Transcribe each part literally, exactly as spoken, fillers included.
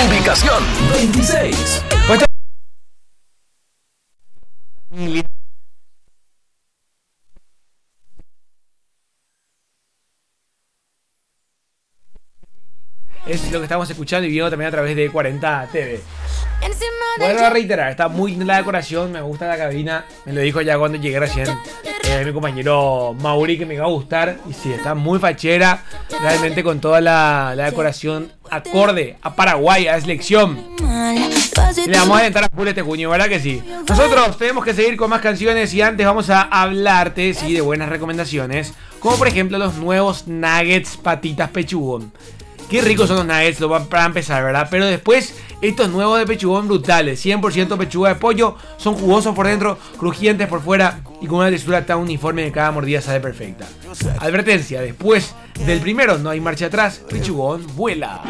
Ubicación veintiséis. Puesto... Es lo que estamos escuchando y viendo también a través de cuarenta T V. Bueno, a reiterar, está muy linda la decoración, me gusta la cabina. Me lo dijo ya cuando llegué recién eh, mi compañero Mauri que me iba a gustar. Y sí, está muy fachera, realmente con toda la, la decoración acorde a Paraguay, a selección. Y le vamos a alentar a full este junio, ¿verdad que sí? Nosotros tenemos que seguir con más canciones y antes vamos a hablarte, sí, de buenas recomendaciones. Como por ejemplo los nuevos nuggets patitas pechugón. Qué ricos son los nuggets, para empezar, ¿verdad? Pero después, estos nuevos de pechugón brutales. cien por ciento pechuga de pollo. Son jugosos por dentro, crujientes por fuera y con una textura tan uniforme que cada mordida sale perfecta. Advertencia, después del primero no hay marcha atrás. Pechugón vuela.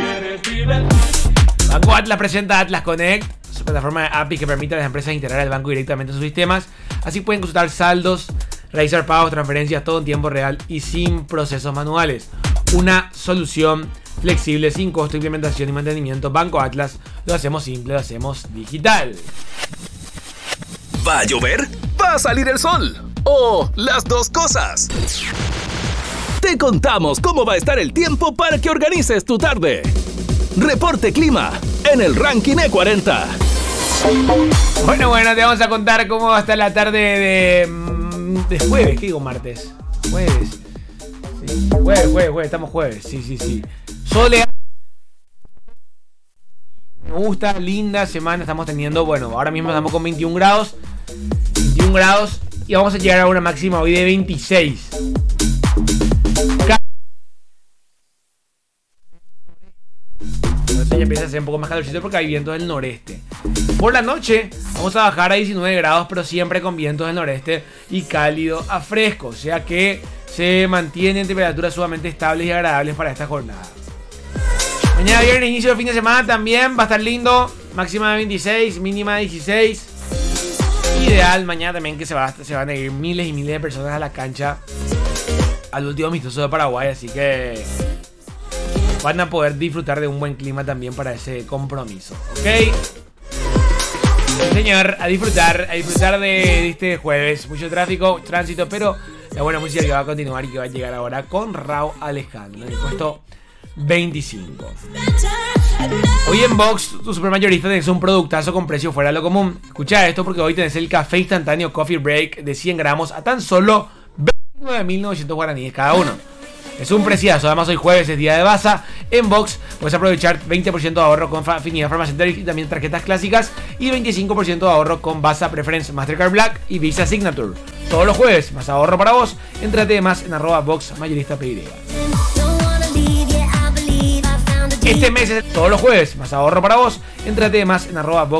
Banco Atlas presenta Atlas Connect, su plataforma de A P I que permite a las empresas integrar el banco directamente en sus sistemas. Así pueden consultar saldos, realizar pagos, transferencias, todo en tiempo real y sin procesos manuales. Una solución flexible, sin costo, implementación y mantenimiento. Banco Atlas, lo hacemos simple, lo hacemos digital. ¿Va a llover? ¿Va a salir el sol? ¿O las dos cosas? Te contamos cómo va a estar el tiempo para que organices tu tarde. Reporte Clima en el Ranking E cuarenta. Bueno, bueno, te vamos a contar cómo va a estar la tarde de, de jueves. ¿Qué digo? Martes. Jueves. Sí. Jueves, jueves, jueves. Estamos jueves. Sí, sí, sí. Soleado. Me gusta, linda semana estamos teniendo. Bueno, ahora mismo estamos con veintiún grados. veintiún grados. Y vamos a llegar a una máxima hoy de veintiséis. Ya empieza a ser un poco más calorcito porque hay vientos del noreste. Por la noche vamos a bajar a diecinueve grados, pero siempre con vientos del noreste y cálido a fresco. O sea que se mantienen temperaturas sumamente estables y agradables para esta jornada. Mañana viernes, inicio del fin de semana también va a estar lindo. Máxima de veintiséis, mínima de dieciséis. Ideal mañana también que se, va, se van a ir miles y miles de personas a la cancha al último amistoso de Paraguay. Así que van a poder disfrutar de un buen clima también para ese compromiso. ¿Ok? Señor, a disfrutar, a disfrutar de este jueves. Mucho tráfico, tránsito, pero la buena música que va a continuar y que va a llegar ahora con Rauw Alejandro, en el puesto veinticinco. Hoy en Box, tu supermayorista, tenés un productazo con precio fuera de lo común. Escucha esto porque hoy tenés el café instantáneo Coffee Break de cien gramos a tan solo veintinueve mil novecientos guaraníes cada uno. Es un preciazo, además hoy jueves es día de baza. En Box puedes aprovechar veinte por ciento de ahorro con afinidad farmacéutica y también tarjetas clásicas. Y veinticinco por ciento de ahorro con Baza Preference, Mastercard Black y Visa Signature. Todos los jueves, más ahorro para vos. Entrate más en arroba Box Mayorista P Y. Este mes es todos los jueves, más ahorro para vos. Entrate más en arroba Box